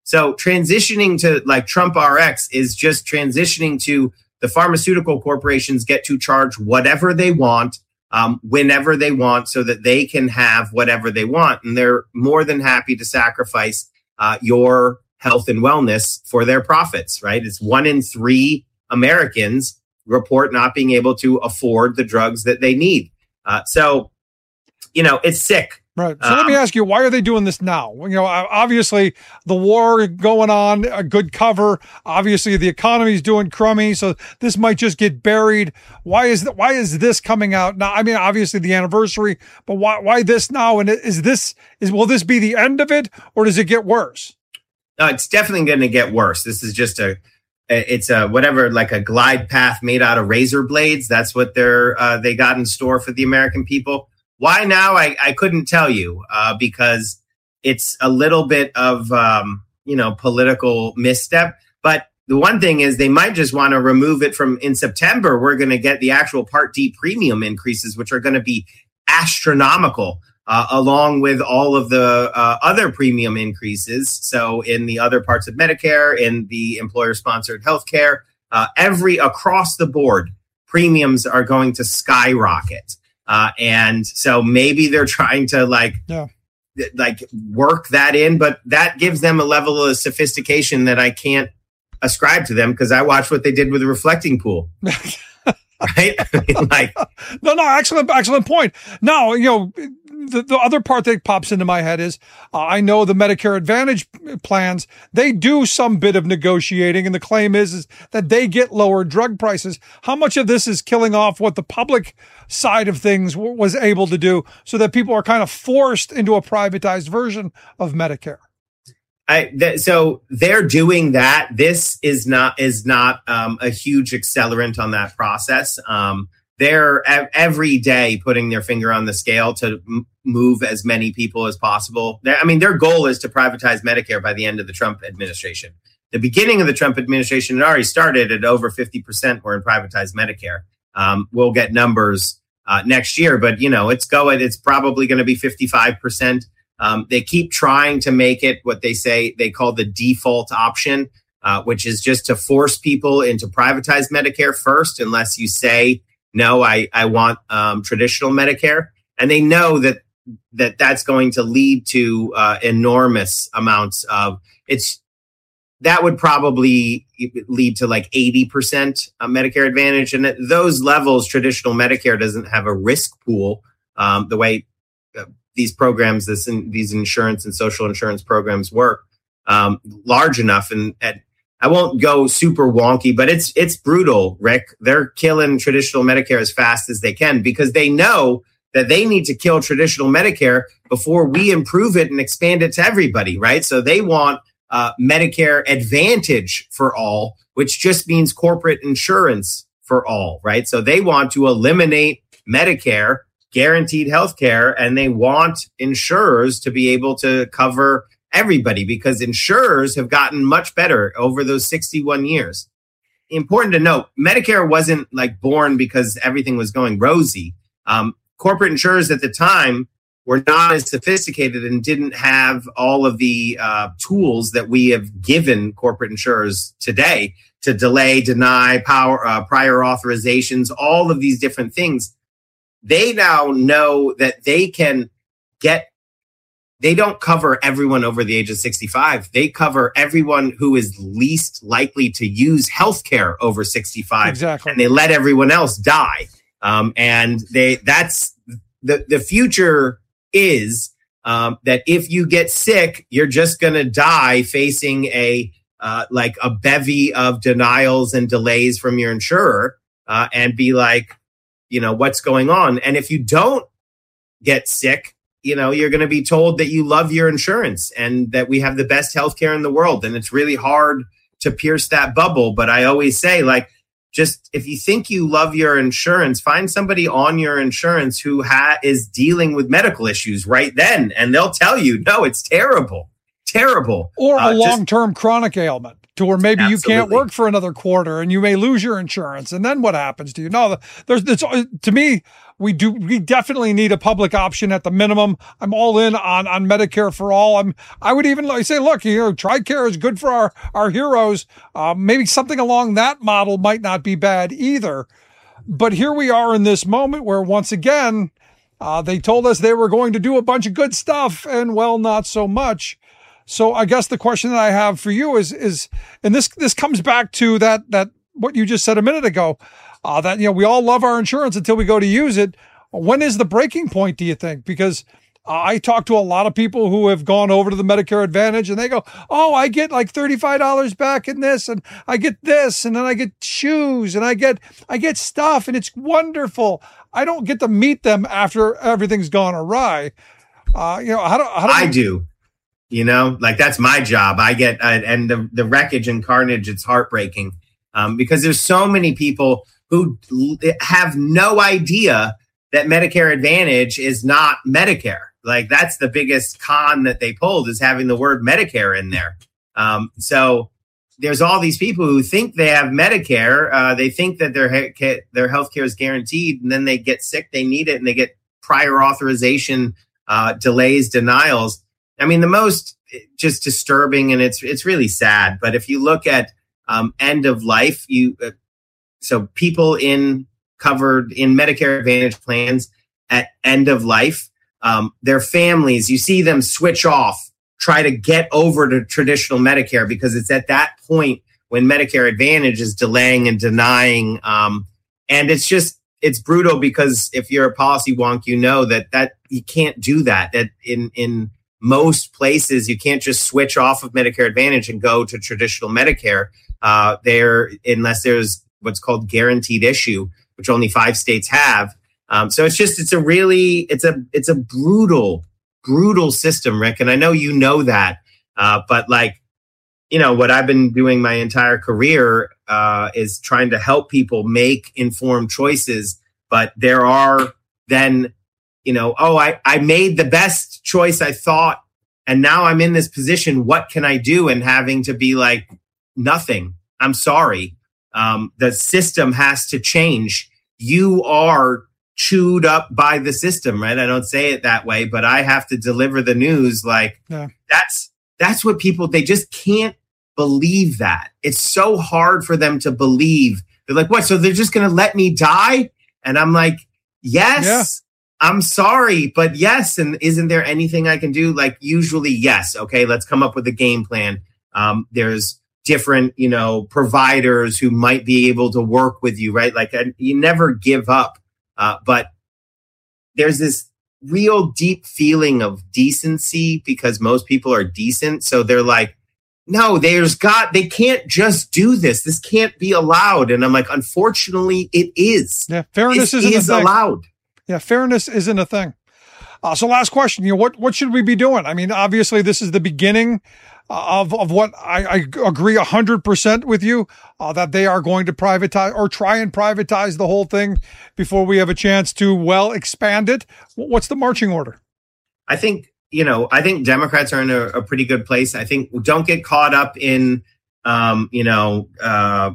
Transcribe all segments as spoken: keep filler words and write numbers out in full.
So transitioning to like Trump R X is just transitioning to the pharmaceutical corporations get to charge whatever they want, um, whenever they want, so that they can have whatever they want. And they're more than happy to sacrifice uh, your health and wellness for their profits, right? It's one in three Americans report not being able to afford the drugs that they need. Uh, so, you know, it's sick. Right. So um, let me ask you, why are they doing this now? You know, obviously the war going on, a good cover. Obviously the economy is doing crummy, so this might just get buried. Why is that? Why is this coming out now? I mean, obviously the anniversary, but why? Why this now? And is this is will this be the end of it, or does it get worse? No, it's definitely going to get worse. This is just a, it's a whatever, like a glide path made out of razor blades. That's what they're uh, they got in store for the American people. Why now? I, I couldn't tell you uh, because it's a little bit of, um, you know, political misstep. But the one thing is they might just want to remove it from in September. We're going to get the actual Part D premium increases, which are going to be astronomical, uh, along with all of the uh, other premium increases. So in the other parts of Medicare, in the employer-sponsored healthcare, uh, every across the board, premiums are going to skyrocket. Uh, and so maybe they're trying to like, yeah. th- like work that in, but that gives them a level of sophistication that I can't ascribe to them because I watched what they did with the reflecting pool. Right? I mean, like, no, no, excellent, excellent point. Now, you know, the, the other part that pops into my head is uh, I know the Medicare Advantage plans, they do some bit of negotiating, and the claim is, is that they get lower drug prices. How much of this is killing off what the public side of things w- was able to do so that people are kind of forced into a privatized version of Medicare? I, th- so they're doing that. This is not is not um, a huge accelerant on that process. Um, they're ev- every day putting their finger on the scale to m- move as many people as possible. They're, I mean, their goal is to privatize Medicare by the end of the Trump administration. The beginning of the Trump administration had already started at over fifty percent were in privatized Medicare. Um, we'll get numbers uh, next year, but you know, it's going. It's probably going to be fifty-five percent. Um, they keep trying to make it what they say they call the default option, uh, which is just to force people into privatized Medicare first, unless you say, no, I, I want um, traditional Medicare. And they know that that that's going to lead to uh, enormous amounts of it's that would probably lead to like eighty percent Medicare Advantage. And at those levels, traditional Medicare doesn't have a risk pool um, the way uh, these programs, this in, these insurance and social insurance programs work um, large enough. And, and I won't go super wonky, but it's it's brutal, Rick. They're killing traditional Medicare as fast as they can because they know that they need to kill traditional Medicare before we improve it and expand it to everybody, right? So they want uh, Medicare Advantage for all, which just means corporate insurance for all, right? So they want to eliminate Medicare guaranteed health care, and they want insurers to be able to cover everybody because insurers have gotten much better over those sixty-one years. Important to note, Medicare wasn't like born because everything was going rosy. Um, corporate insurers at the time were not as sophisticated and didn't have all of the uh, tools that we have given corporate insurers today to delay, deny, power, uh, prior authorizations, all of these different things. They now know that they can get, they don't cover everyone over the age of sixty-five. They cover everyone who is least likely to use healthcare over sixty-five. Exactly. And they let everyone else die. Um, and they, that's the, the future is um, that if you get sick, you're just going to die facing a, uh, like a bevy of denials and delays from your insurer uh, and be like, you know, what's going on? And if you don't get sick, you know, you're going to be told that you love your insurance and that we have the best healthcare in the world. And it's really hard to pierce that bubble. But I always say, like, just if you think you love your insurance, find somebody on your insurance who ha- is dealing with medical issues right then. And they'll tell you, no, it's terrible, terrible. Or a uh, long-term just, chronic ailment. To where maybe absolutely. You can't work for another quarter and you may lose your insurance. And then what happens to you? No, there's, it's, to me, we do, we definitely need a public option at the minimum. I'm all in on, on Medicare for all. I'm, I would even like say, look, you know, TRICARE is good for our, our heroes. Uh, maybe something along that model might not be bad either. But here we are in this moment where once again, uh, they told us they were going to do a bunch of good stuff and well, not so much. So I guess the question that I have for you is, is, and this, this comes back to that, that what you just said a minute ago, uh, that, you know, we all love our insurance until we go to use it. When is the breaking point, do you think? Because uh, I talk to a lot of people who have gone over to the Medicare Advantage and they go, oh, I get like thirty-five dollars back in this and I get this and then I get shoes and I get, I get stuff and it's wonderful. I don't get to meet them after everything's gone awry. Uh, you know, how do, how do I we- do? You know, like that's my job. I get, uh, and the, the wreckage and carnage, it's heartbreaking um, because there's so many people who l- have no idea that Medicare Advantage is not Medicare. Like that's the biggest con that they pulled is having the word Medicare in there. Um, so there's all these people who think they have Medicare. Uh, they think that their, he- their healthcare is guaranteed and then they get sick, they need it, and they get prior authorization uh, delays, denials. I mean, the most just disturbing, and it's it's really sad. But if you look at um, end of life, you uh, so people in covered in Medicare Advantage plans at end of life, um, their families, you see them switch off, try to get over to traditional Medicare because it's at that point when Medicare Advantage is delaying and denying, um, and it's just it's brutal because if you're a policy wonk, you know that that you can't do that. That in in most places, you can't just switch off of Medicare Advantage and go to traditional Medicare uh, there unless there's what's called guaranteed issue, which only five states have. Um, so it's just, it's a really, it's a, it's a brutal, brutal system, Rick. And I know you know that, uh, but like, you know, what I've been doing my entire career uh, is trying to help people make informed choices. But there are then, you know, oh, I, I made the best choice I thought, and now I'm in this position. What can I do? And having to be like, nothing. I'm sorry. Um, the system has to change. You are chewed up by the system, right? I don't say it that way, but I have to deliver the news. Like yeah. that's, that's what people, they just can't believe that. It's so hard for them to believe. They're like, what? So they're just going to let me die? And I'm like, yes. Yeah. I'm sorry, but yes. And isn't there anything I can do? Like usually, yes. Okay, let's come up with a game plan. Um, there's different, you know, providers who might be able to work with you, right? Like you never give up. Uh, but there's this real deep feeling of decency because most people are decent. So they're like, no, there's got, they can't just do this. This can't be allowed. And I'm like, unfortunately, it is. Yeah, fairness isn't is allowed. Yeah, fairness isn't a thing. Uh, so last question, you know, what, what should we be doing? I mean, obviously this is the beginning of, of what I, I agree a hundred percent with you, uh, that they are going to privatize or try and privatize the whole thing before we have a chance to, well, expand it. What's the marching order? I think, you know, I think Democrats are in a, a pretty good place. I think don't get caught up in, um, you know, uh,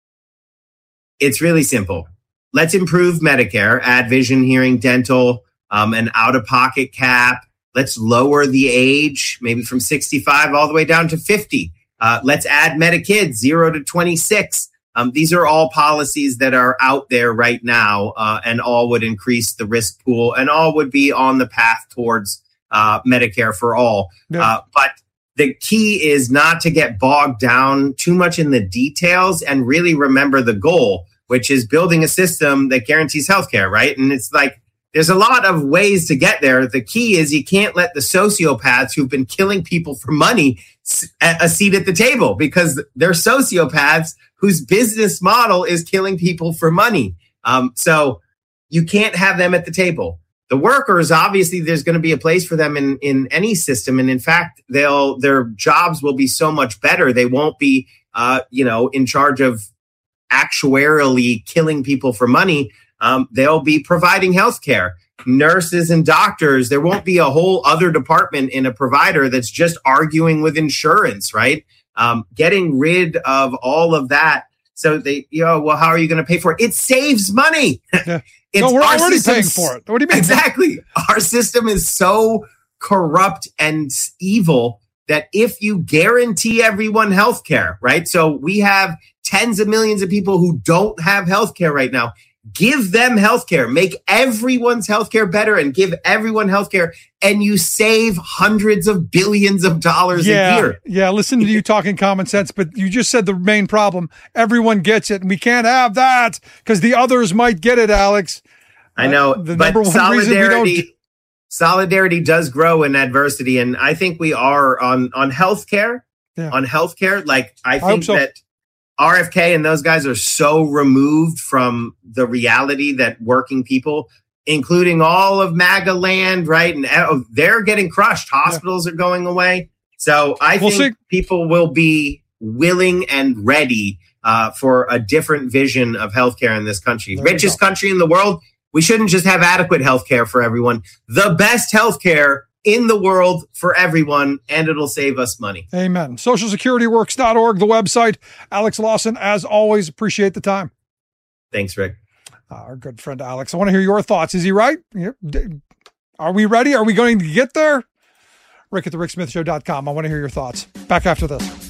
it's really simple. Let's improve Medicare, add vision, hearing, dental, um, an out-of-pocket cap. Let's lower the age, maybe from sixty-five all the way down to fifty. Uh, let's add Medicaid, zero to twenty-six. Um, these are all policies that are out there right now, uh, and all would increase the risk pool and all would be on the path towards uh, Medicare for all. Yeah. Uh, but the key is not to get bogged down too much in the details and really remember the goal, which is building a system that guarantees healthcare, right? And it's like, there's a lot of ways to get there. The key is you can't let the sociopaths who've been killing people for money a seat at the table because they're sociopaths whose business model is killing people for money. Um, so you can't have them at the table. The workers, obviously, there's going to be a place for them in, in any system. And in fact, they'll their jobs will be so much better. They won't be, uh, you know, in charge of actuarially killing people for money. Um, they'll be providing healthcare, nurses and doctors. There won't be a whole other department in a provider that's just arguing with insurance, right? Um, getting rid of all of that So they, you know, well, how are you going to pay for it? It saves money. Yeah. No, we're already paying for it. What do you mean? Exactly. Our system is so corrupt and evil that if you guarantee everyone health care, right? So we have tens of millions of people who don't have health care right now. Give them health care. Make everyone's health care better and give everyone health care. And you save hundreds of billions of dollars yeah, a year. Yeah, listen to you talking common sense, but you just said the main problem. Everyone gets it, and we can't have that because the others might get it, Alex. I know, uh, the but number one solidarity, solidarity does grow in adversity. And I think we are on, on healthcare, yeah. on healthcare. Like, I think I so. that R F K and those guys are so removed from the reality that working people, including all of MAGA land, right? And oh, they're getting crushed. Hospitals yeah. are going away. So I we'll think see. people will be willing and ready uh, for a different vision of healthcare in this country. There Richest country in the world. We shouldn't just have adequate healthcare for everyone. The best healthcare in the world for everyone, and it'll save us money. Amen. social security works dot org, the website. Alex Lawson, as always, appreciate the time. Thanks, Rick. Uh, our good friend Alex. I want to hear your thoughts. Is he right? Are we ready? Are we going to get there? Rick at the rick smith show dot com. I want to hear your thoughts. Back after this.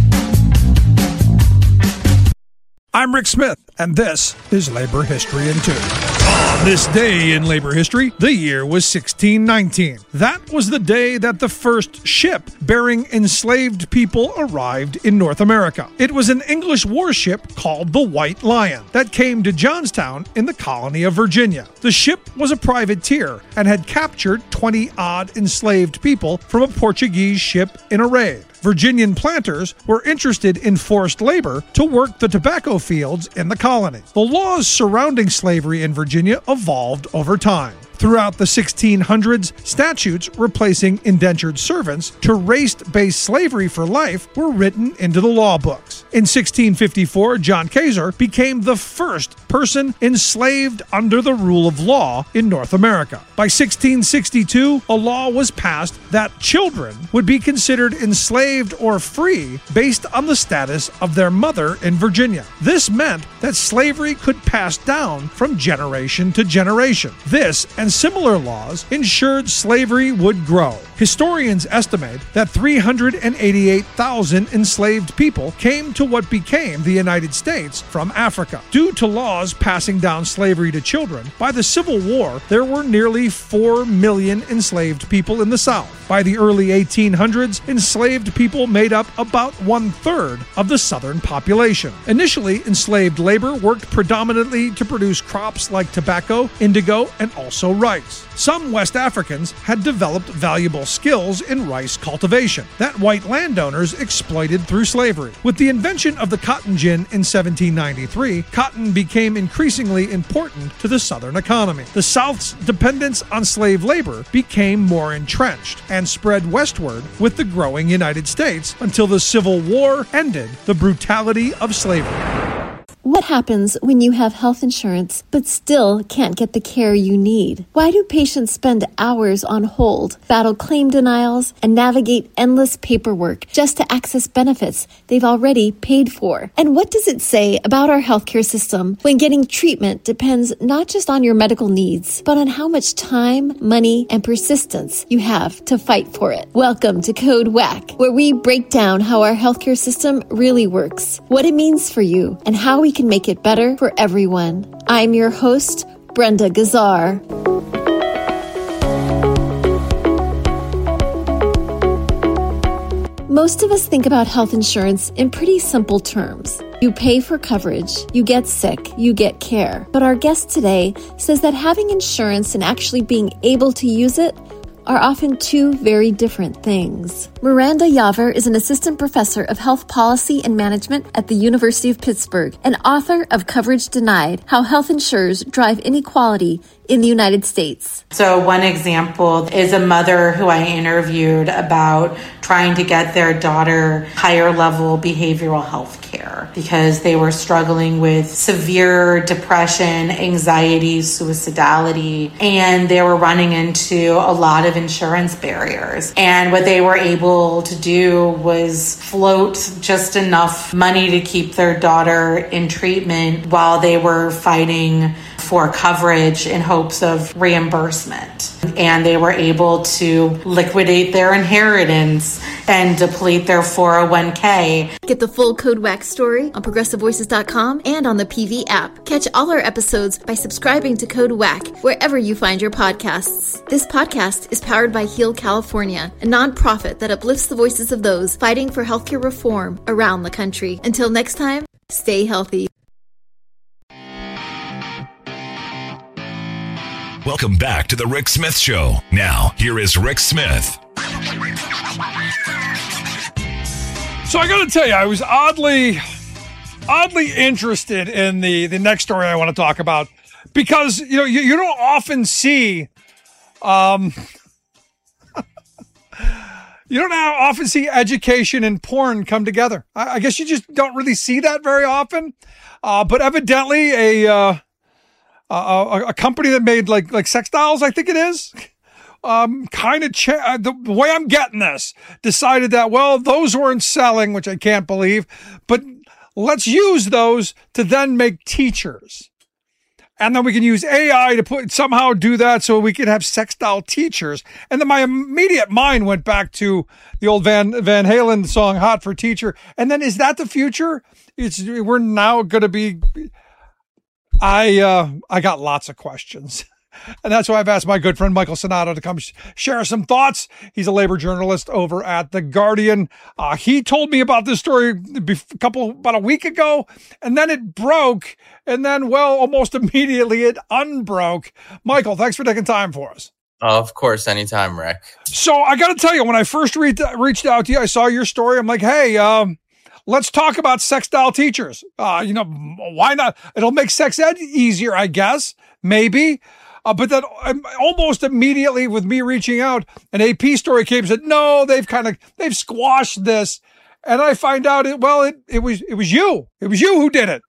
I'm Rick Smith, and this is Labor History in Two. On this day in labor history, the year was sixteen nineteen. That was the day that the first ship bearing enslaved people arrived in North America. It was an English warship called the White Lion that came to Johnstown in the colony of Virginia. The ship was a privateer and had captured twenty-odd enslaved people from a Portuguese ship in a raid. Virginian planters were interested in forced labor to work the tobacco fields in the colony. The laws surrounding slavery in Virginia evolved over time. Throughout the sixteen hundreds, statutes replacing indentured servants to race-based slavery for life were written into the law books. In sixteen fifty-four, John Kaiser became the first person enslaved under the rule of law in North America. By sixteen sixty-two, a law was passed that children would be considered enslaved or free based on the status of their mother in Virginia. This meant that slavery could pass down from generation to generation. This and similar laws ensured slavery would grow. Historians estimate that three hundred eighty-eight thousand enslaved people came to what became the United States from Africa. Due to laws passing down slavery to children, by the Civil War, there were nearly four million enslaved people in the South. By the early eighteen hundreds, enslaved people made up about one-third of the Southern population. Initially, enslaved labor worked predominantly to produce crops like tobacco, indigo, and also rice. Some West Africans had developed valuable skills in rice cultivation that white landowners exploited through slavery. With the invention of the cotton gin in seventeen ninety-three, cotton became increasingly important to the Southern economy. The South's dependence on slave labor became more entrenched and spread westward with the growing United States until the Civil War ended the brutality of slavery. What happens when you have health insurance but still can't get the care you need? Why do patients spend hours on hold, battle claim denials, and navigate endless paperwork just to access benefits they've already paid for? And what does it say about our healthcare system when getting treatment depends not just on your medical needs, but on how much time, money, and persistence you have to fight for it? Welcome to Code Whack, where we break down how our healthcare system really works, what it means for you, and how we can make it better for everyone. I'm your host, Brenda Gazzar. Most of us think about health insurance in pretty simple terms. You pay for coverage, you get sick, you get care. But our guest today says that having insurance and actually being able to use it are often two very different things. Miranda Yaver is an assistant professor of health policy and management at the University of Pittsburgh and author of Coverage Denied: How Health Insurers Drive Inequality in the United States. So one example is a mother who I interviewed about trying to get their daughter higher level behavioral health care because they were struggling with severe depression, anxiety, suicidality, and they were running into a lot of insurance barriers. And what they were able to do was float just enough money to keep their daughter in treatment while they were fighting for coverage in hopes of reimbursement. And they were able to liquidate their inheritance and deplete their four oh one k. Get the full Code Wax story on progressive voices dot com and on the P V app. Catch all our episodes by subscribing to Code Whack wherever you find your podcasts. This podcast is powered by Heal California, a nonprofit that uplifts the voices of those fighting for healthcare reform around the country. Until next time, stay healthy. Welcome back to the Rick Smith Show. Now, here is Rick Smith. So I got to tell you, I was oddly, oddly interested in the, the next story I want to talk about because, you know, you, you don't often see, um, you don't often see education and porn come together. I, I guess you just don't really see that very often. Uh, but evidently a, uh, a, a company that made like, like sex dolls, I think it is, um, kind of cha- the, the way I'm getting this decided that, well, those weren't selling, which I can't believe, but let's use those to then make teachers. And then we can use A I to put somehow do that so we can have sex doll teachers. And then my immediate mind went back to the old Van Van Halen song, Hot for Teacher. And then is that the future? It's, we're now going to be, I, uh, I got lots of questions. And that's why I've asked my good friend Michael Sonato to come sh- share some thoughts. He's a labor journalist over at The Guardian. Uh, he told me about this story a couple, about a week ago, and then it broke. And then, well, almost immediately it unbroke. Michael, thanks for taking time for us. Oh, of course, anytime, Rick. So I got to tell you, when I first re- reached out to you, I saw your story. I'm like, hey, um, let's talk about sex doll teachers. Uh, you know, why not? It'll make sex ed easier, I guess, maybe. Uh, but then um, almost immediately with me reaching out, an A P story came and said, no, they've kind of, they've squashed this. And I find out, it, well, it, it was, it was you. It was you who did it.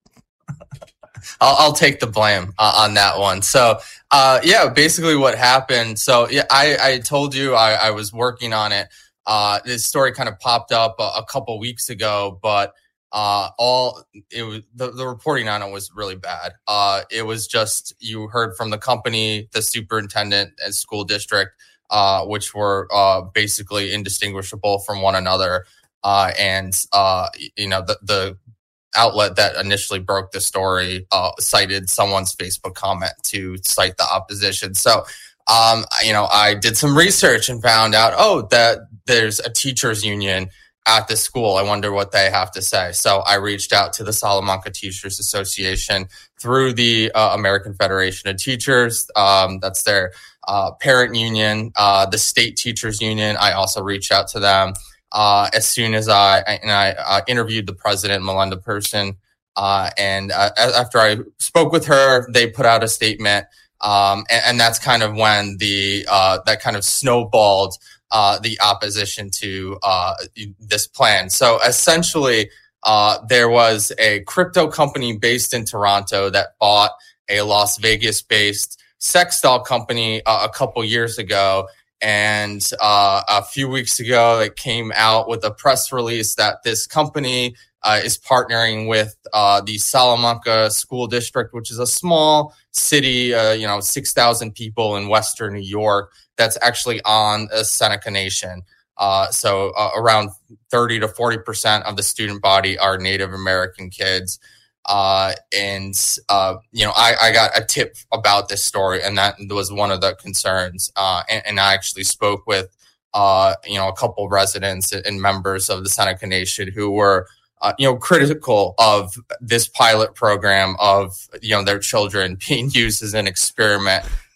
I'll, I'll take the blame uh, on that one. So, uh, yeah, basically what happened. So yeah, I, I told you I, I was working on it. Uh, this story kind of popped up a, a couple weeks ago, but Uh, all it was the, the reporting on it was really bad. Uh, it was just, you heard from the company, the superintendent and school district, uh, which were, uh, basically indistinguishable from one another. Uh, and, uh, you know, the, the outlet that initially broke the story, uh, cited someone's Facebook comment to cite the opposition. So, um, you know, I did some research and found out, oh, that there's a teachers union at the school. I wonder what they have to say. So I reached out to the Salamanca Teachers Association through the uh, American Federation of Teachers. Um, that's their uh, parent union, uh, the state teachers union. I also reached out to them uh, as soon as I, and I uh, interviewed the president, Melinda Person. Uh, and uh, after I spoke with her, they put out a statement. Um, and, and that's kind of when the, uh, that kind of snowballed Uh, the opposition to uh, this plan. So essentially, uh, there was a crypto company based in Toronto that bought a Las Vegas-based sex doll company uh, a couple years ago. And uh, a few weeks ago, it came out with a press release that this company uh, is partnering with uh, the Salamanca School District, which is a small city, uh, you know, six thousand people in Western New York, that's actually on a Seneca Nation. Uh, so uh, around thirty to forty percent of the student body are Native American kids. Uh, and, uh, you know, I, I got a tip about this story, and that was one of the concerns. Uh, and, and I actually spoke with, uh, you know, a couple of residents and members of the Seneca Nation who were, uh, you know, critical of this pilot program of, you know, their children being used as an experiment,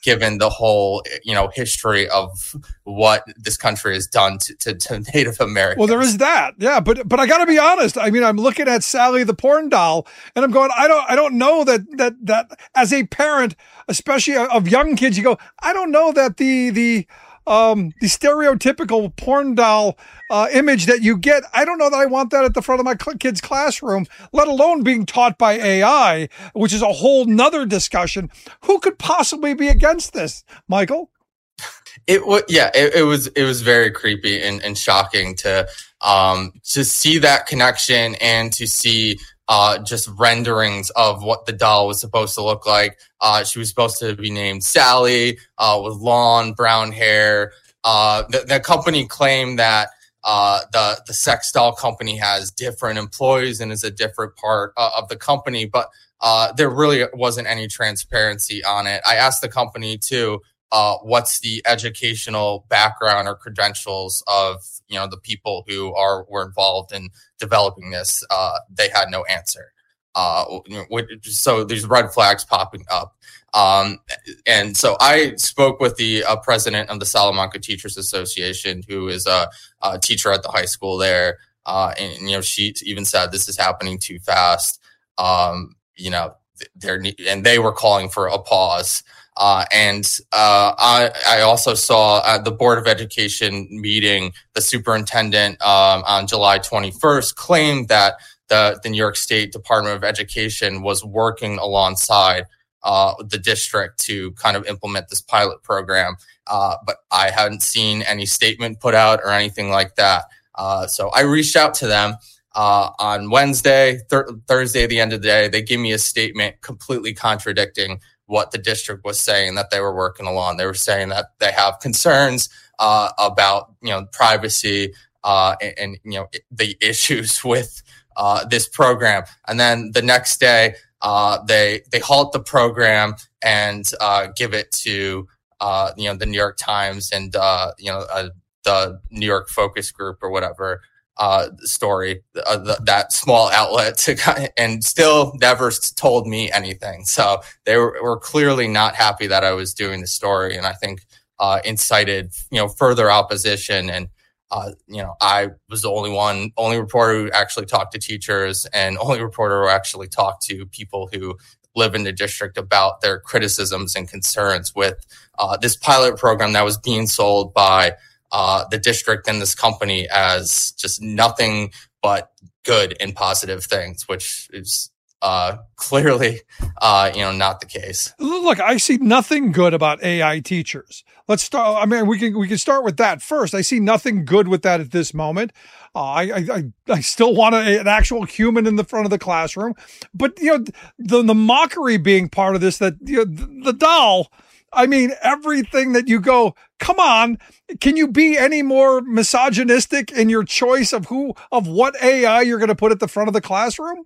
given the whole, you know, history of what this country has done to, to, to Native Americans. Well, there is that. Yeah. But, but I got to be honest. I mean, I'm looking at Sally the porn doll and I'm going, I don't, I don't know that, that, that as a parent, especially of young kids, you go, I don't know that the, the, um, the stereotypical porn doll, uh, image that you get. I don't know that I want that at the front of my cl- kid's classroom, let alone being taught by A I, which is a whole nother discussion. Who could possibly be against this, Michael? It was, yeah, it, it was, it was very creepy and, and shocking to, um, to see that connection and to see, uh, just renderings of what the doll was supposed to look like. Uh, she was supposed to be named Sally, uh, with long brown hair. Uh, the, the company claimed that, uh, the, the sex doll company has different employees and is a different part uh, of the company, but, uh, there really wasn't any transparency on it. I asked the company too, uh, what's the educational background or credentials of, you know, the people who are, were involved in developing this. Uh, they had no answer. Uh, so there's red flags popping up. Um, and so I spoke with the uh, president of the Salamanca Teachers Association, who is a, a teacher at the high school there. Uh, and, you know, she even said this is happening too fast. Um, you know, they're, and they were calling for a pause. Uh, and uh, I, I also saw at the Board of Education meeting, the superintendent um, on July twenty-first claimed that the, the New York State Department of Education was working alongside uh, the district to kind of implement this pilot program. Uh, but I hadn't seen any statement put out or anything like that. Uh, so I reached out to them uh, on Wednesday, th- Thursday, at the end of the day. They gave me a statement completely contradicting what the district was saying that they were working along. They were saying that they have concerns uh, about, you know, privacy uh, and, and, you know, the issues with uh, this program. And then the next day, uh, they they halt the program and uh, give it to, uh, you know, the New York Times and, uh, you know, uh, the New York Focus Group or whatever. Uh, story, uh, the, that small outlet to, and still never told me anything. So they were, were clearly not happy that I was doing the story. And I think, uh, incited, you know, further opposition. And, uh, you know, I was the only one, only reporter who actually talked to teachers and only reporter who actually talked to people who live in the district about their criticisms and concerns with, uh, this pilot program that was being sold by Uh, the district and this company as just nothing but good and positive things, which is uh, clearly, uh, you know, not the case. Look, I see nothing good about A I teachers. Let's start. I mean, we can we can start with that first. I see nothing good with that at this moment. Uh, I, I I still want a, an actual human in the front of the classroom, but you know, the the mockery being part of this. That you know, the, the doll. I mean, everything that you go, come on, can you be any more misogynistic in your choice of who, of what A I you're going to put at the front of the classroom?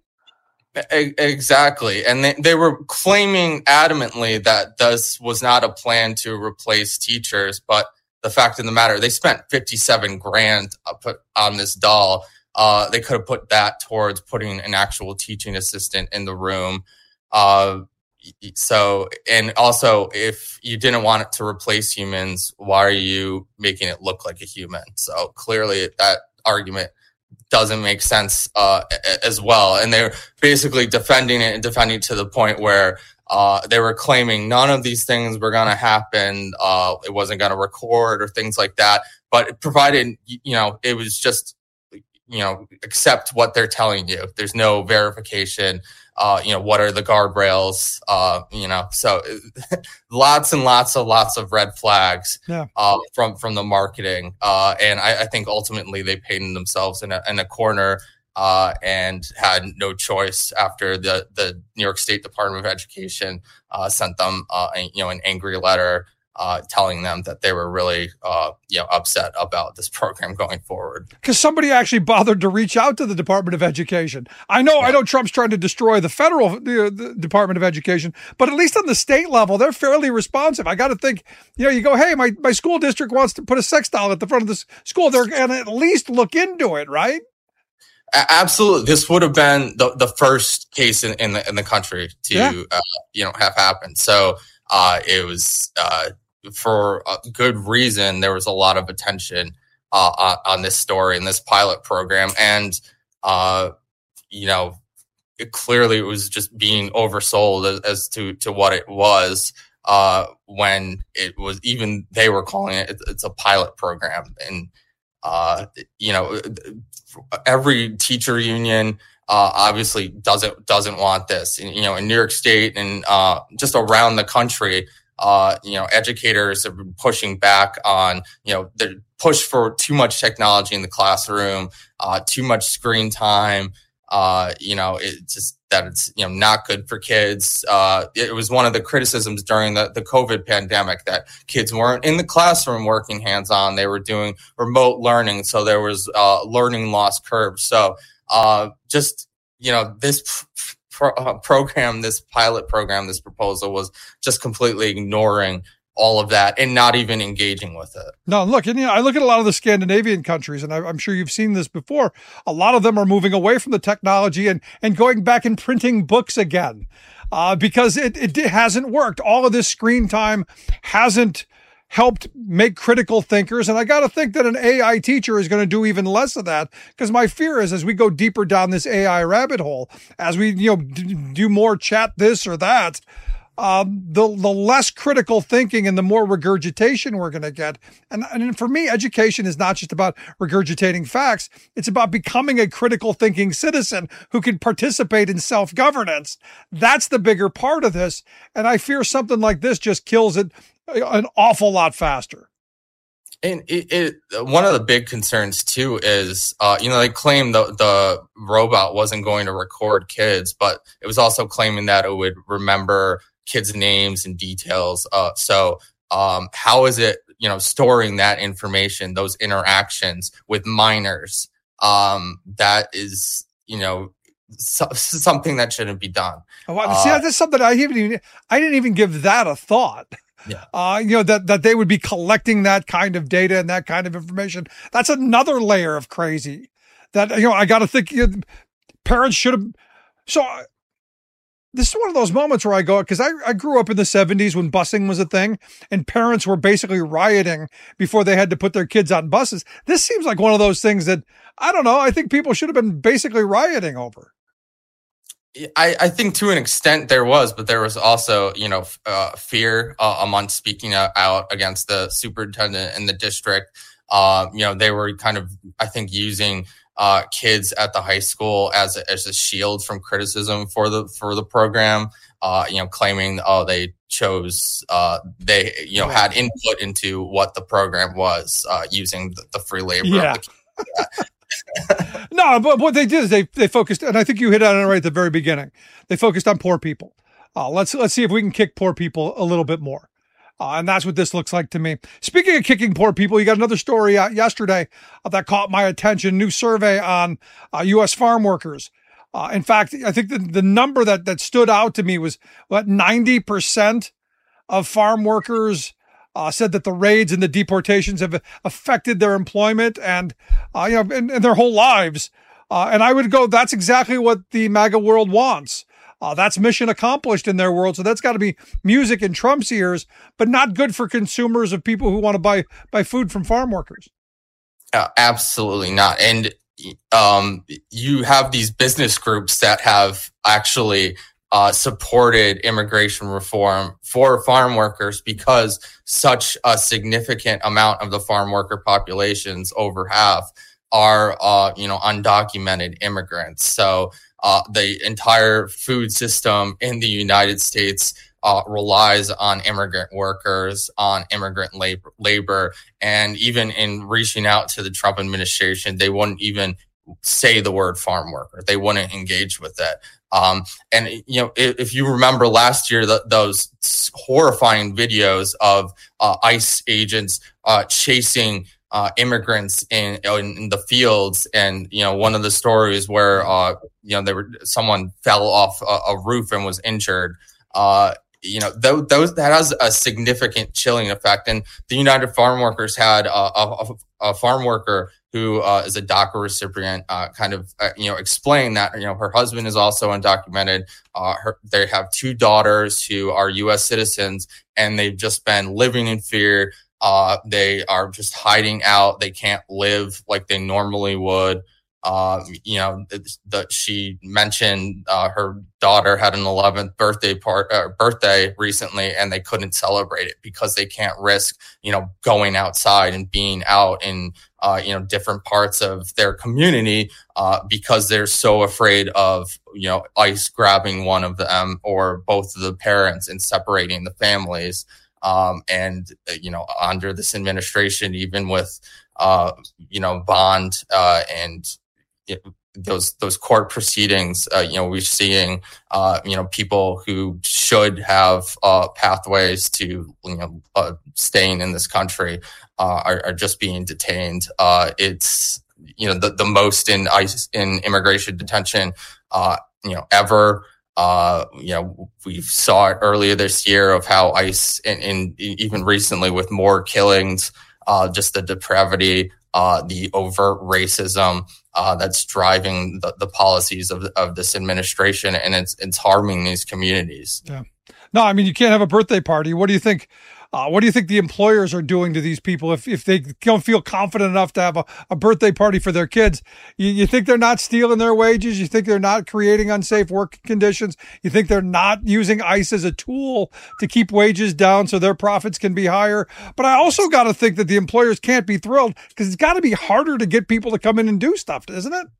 Exactly. And they, they were claiming adamantly that this was not a plan to replace teachers. But the fact of the matter, they spent fifty-seven grand on this doll. Uh, they could have put that towards putting an actual teaching assistant in the room. Uh, So, and also, if you didn't want it to replace humans, why are you making it look like a human? So clearly that argument doesn't make sense uh, as well. And they're basically defending it and defending it to the point where uh, they were claiming none of these things were going to happen. Uh, it wasn't going to record or things like that. But it provided, you know, it was just, you know, accept what they're telling you. There's no verification. Uh, you know, what are the guardrails? Uh, you know, so lots and lots of lots of red flags yeah. uh, from from the marketing, uh, and I, I think ultimately they painted themselves in a in a corner uh, and had no choice after the the New York State Department of Education uh, sent them, uh, a, you know, an angry letter. Uh, telling them that they were really, uh, you know, upset about this program going forward. Because somebody actually bothered to reach out to the Department of Education. I know, yeah. I know Trump's trying to destroy the federal the, the Department of Education, but at least on the state level, they're fairly responsive. I got to think, you know, you go, hey, my, my school district wants to put a sex doll at the front of the school. They're going to at least look into it, right? Absolutely. This would have been the, the first case in, in the in the country to, yeah. uh, you know, have happened. So, uh, it was uh, for a good reason. There was a lot of attention uh, on, on this story and this pilot program, and uh, you know, it clearly it was just being oversold as, as to to what it was. Uh, when it was even they were calling it it's a pilot program, and uh, you know, every teacher union uh, obviously doesn't doesn't want this. And, you know, in New York State and uh, just around the country, uh, you know, educators have been pushing back on, you know, the push for too much technology in the classroom, uh, too much screen time. Uh, you know, it just that it's, you know, not good for kids. Uh, it was one of the criticisms during the, the COVID pandemic that kids weren't in the classroom working hands-on. They were doing remote learning. So there was uh learning loss curve. So uh, just, you know, this pro- uh, program, this pilot program, this proposal was just completely ignoring all of that and not even engaging with it. No, look, and you know, I look at a lot of the Scandinavian countries, and I, I'm sure you've seen this before. A lot of them are moving away from the technology and, and going back and printing books again uh, because it, it hasn't worked. All of this screen time hasn't helped make critical thinkers. And I got to think that an A I teacher is going to do even less of that, because my fear is as we go deeper down this A I rabbit hole, as we, you know, d- do more chat this or that, Um, the the less critical thinking and the more regurgitation we're going to get. And, and for me, education is not just about regurgitating facts. It's about becoming a critical thinking citizen who can participate in self-governance. That's the bigger part of this. And I fear something like this just kills it an awful lot faster. And it, it, one of the big concerns too is, uh, you know, they claim the the robot wasn't going to record kids, but it was also claiming that it would remember kids' names and details. Uh, so um, how is it, you know, storing that information, those interactions with minors? Um, that is, you know, so, something that shouldn't be done. Oh, see, uh, that's something I haven't even, I didn't even give that a thought. Yeah. Uh, you know, that, that they would be collecting that kind of data and that kind of information. That's another layer of crazy that, you know, I got to think you know, parents should have. So this is one of those moments where I go, because I, I grew up in the seventies when busing was a thing and parents were basically rioting before they had to put their kids on buses. This seems like one of those things that, I don't know, I think people should have been basically rioting over. I, I think to an extent there was, but there was also, you know, uh, fear uh, among speaking out against the superintendent and the district. Uh, you know, they were kind of, I think, using uh, kids at the high school as a, as a shield from criticism for the for the program. Uh, you know, claiming, oh, they chose, uh, they, you know, had input into what the program was uh, using the, the free labor. Yeah. Of the No, but what they did is they they focused, and I think you hit on it right at the very beginning. They focused on poor people. Uh, let's let's see if we can kick poor people a little bit more, uh, and that's what this looks like to me. Speaking of kicking poor people, you got another story out yesterday uh, that caught my attention. New survey on uh, U S farm workers. Uh, in fact, I think the, the number that that stood out to me was what ninety percent of farm workers Uh, said that the raids and the deportations have affected their employment and, uh, you know, and, and their whole lives. Uh, and I would go, that's exactly what the MAGA world wants. Uh, that's mission accomplished in their world. So that's got to be music in Trump's ears, but not good for consumers of people who want to buy, buy food from farm workers. Uh, absolutely not. And um, you have these business groups that have actually Uh, supported immigration reform for farm workers because such a significant amount of the farm worker populations, over half, are, uh, you know, undocumented immigrants. So uh, the entire food system in the United States uh, relies on immigrant workers, on immigrant labor, labor. And even in reaching out to the Trump administration, they wouldn't even say the word farm worker. They wouldn't engage with it. Um, and, you know, if, if you remember last year, the, those horrifying videos of uh, ICE agents uh, chasing uh, immigrants in, in in the fields, and, you know, one of the stories where, uh, you know, there were someone fell off a, a roof and was injured. Uh, you know, those, those that has a significant chilling effect. And the United Farm Workers had a, a, a farm worker who uh, is a DACA recipient, uh, kind of, uh, you know, explain that, you know, her husband is also undocumented. Uh, her, they have two daughters who are U S citizens, and they've just been living in fear. Uh, they are just hiding out. They can't live like they normally would. Uh, you know, that she mentioned uh, her daughter had an eleventh birthday part uh, birthday recently, and they couldn't celebrate it because they can't risk, you know, going outside and being out in, uh, you know, different parts of their community uh, because they're so afraid of, you know, ICE grabbing one of them or both of the parents and separating the families. Um, and, you know, under this administration, even with, uh, you know, bond uh, and those those court proceedings, uh, you know, we're seeing, uh, you know, people who should have uh, pathways to, you know, uh, staying in this country uh, are, are just being detained. Uh, it's, you know, the, the most in ICE in immigration detention, uh, you know, ever. Uh, you know, we saw it earlier this year of how ICE, and, and even recently with more killings, uh, just the depravity, uh, the overt racism, uh, that's driving the, the policies of of this administration, and it's it's harming these communities. Yeah. No, I mean, you can't have a birthday party. What do you think? Uh, what do you think the employers are doing to these people if, if they don't feel confident enough to have a, a birthday party for their kids? You, you think they're not stealing their wages? You think they're not creating unsafe work conditions? You think they're not using ICE as a tool to keep wages down so their profits can be higher? But I also got to think that the employers can't be thrilled because it's got to be harder to get people to come in and do stuff, isn't it?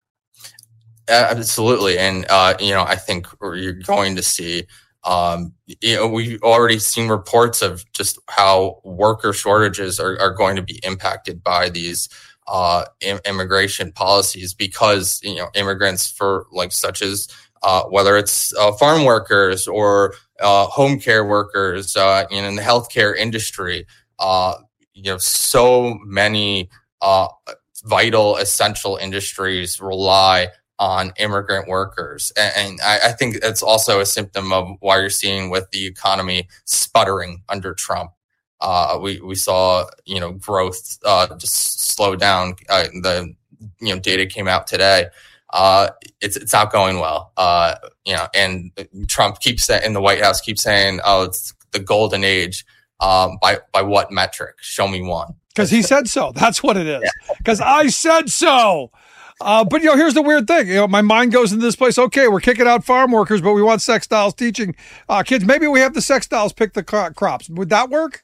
Absolutely. And, uh, you know, I think you're going to see Um, you know, we've already seen reports of just how worker shortages are, are going to be impacted by these uh, im- immigration policies because, you know, immigrants for like such as uh, whether it's uh, farm workers or uh, home care workers uh, you know, in the healthcare industry, uh, you know, so many uh, vital, essential industries rely on immigrant workers. And, and I, I think it's also a symptom of why you're seeing with the economy sputtering under Trump. Uh, we, we saw, you know, growth uh, just slow down. Uh, the, you know, data came out today. Uh, it's, it's not going well. Uh, you know, and Trump keeps saying, in the White House keeps saying, oh, it's the golden age. Um, by, by what metric? Show me one. Because he said so. That's what it is. Because yeah. I said so. Uh, but, you know, here's the weird thing. You know, my mind goes into this place. Okay, we're kicking out farm workers, but we want sextiles teaching uh, kids. Maybe we have the sextiles pick the cro- crops. Would that work?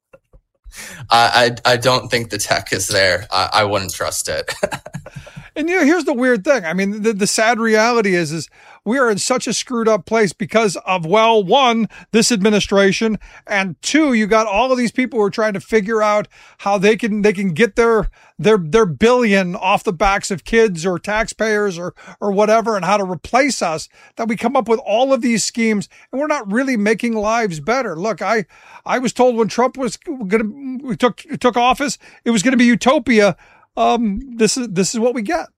I, I I don't think the tech is there. I, I wouldn't trust it. And, you know, here's the weird thing. I mean, the, the sad reality is, is we are in such a screwed up place because of, well, one, this administration, and two, you got all of these people who are trying to figure out how they can, they can get their, their, their billion off the backs of kids or taxpayers or, or whatever, and how to replace us, that we come up with all of these schemes and we're not really making lives better. Look, I, I was told when Trump was going to, took, took office, it was going to be utopia. Um, this is, this is what we get.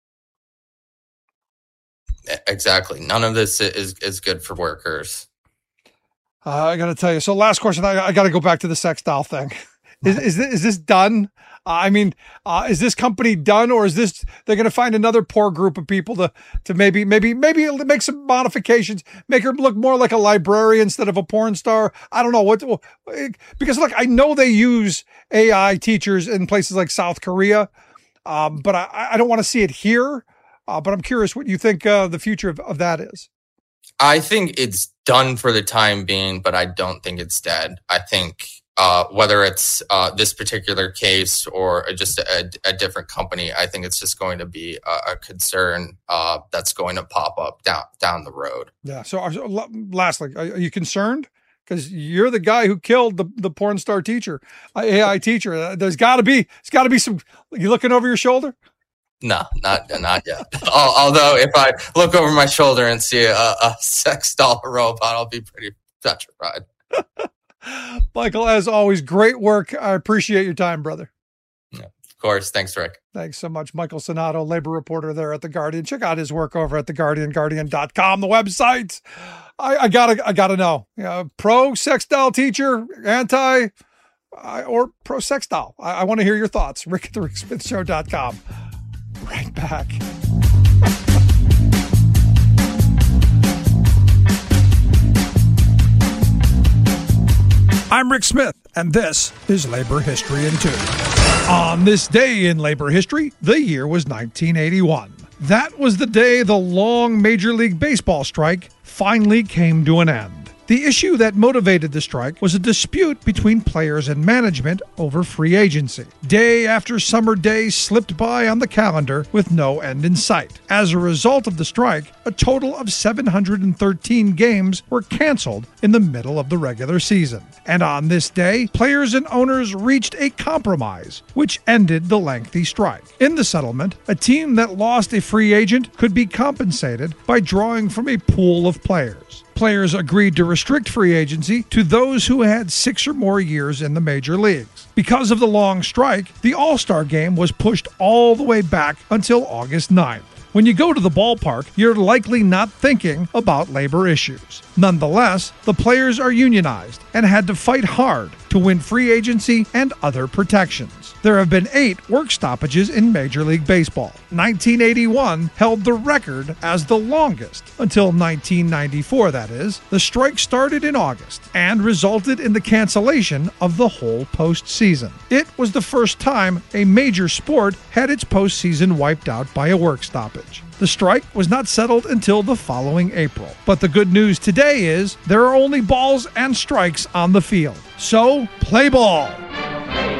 Exactly. None of this is, is good for workers. Uh, I got to tell you. So last question, I, I got to go back to the sextile thing. Is, is this, is this done? Uh, I mean, uh, is this company done, or is this, they're going to find another poor group of people to, to maybe, maybe, maybe make some modifications, make her look more like a librarian instead of a porn star? I don't know what, because look, I know they use A I teachers in places like South Korea. Um, but I, I don't want to see it here. Uh, but I'm curious what you think uh, the future of, of that is. I think it's done for the time being, but I don't think it's dead. I think uh, whether it's uh, this particular case or just a, a different company, I think it's just going to be a, a concern uh, that's going to pop up down down the road. Yeah. So, are, so lastly, are, are you concerned? Because you're the guy who killed the, the porn star teacher, uh, A I teacher. There's got to be, there's got to be some. You looking over your shoulder? No, not not yet. Although if I look over my shoulder and see a, a sex doll robot, I'll be pretty petrified. Michael, as always, great work. I appreciate your time, brother. Yeah, of course. Thanks, Rick. Thanks so much. Michael Sonato, labor reporter there at The Guardian. Check out his work over at The Guardian, Guardian dot com, the website. I, I gotta, I gotta know. You know, pro sex doll teacher, anti, uh, or pro sex doll. I, I want to hear your thoughts. Rick at the Rick Smith Show dot com. Right back. I'm Rick Smith, and this is Labor History in Two. On this day in labor history, the year was nineteen eighty-one. That was the day the long Major League Baseball strike finally came to an end. The issue that motivated the strike was a dispute between players and management over free agency. Day after summer day slipped by on the calendar with no end in sight. As a result of the strike, a total of seven hundred thirteen games were canceled in the middle of the regular season. And on this day, players and owners reached a compromise, which ended the lengthy strike. In the settlement, a team that lost a free agent could be compensated by drawing from a pool of players. Players agreed to restrict free agency to those who had six or more years in the major leagues. Because of the long strike, the All-Star game was pushed all the way back until August ninth. When you go to the ballpark, you're likely not thinking about labor issues. Nonetheless, the players are unionized and had to fight hard to win free agency and other protections. There have been eight work stoppages in Major League Baseball. nineteen eighty-one held the record as the longest until nineteen ninety-four, that is. The strike started in August and resulted in the cancellation of the whole postseason. It was the first time a major sport had its postseason wiped out by a work stoppage. The strike was not settled until the following April. But the good news today is there are only balls and strikes on the field. So, play ball!